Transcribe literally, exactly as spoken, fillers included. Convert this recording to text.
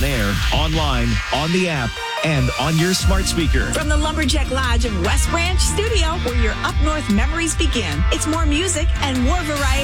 air, online, on the app, and on your smart speaker. From the Lumberjack Lodge in West Branch Studio, where your up north memories begin. It's more music and more variety.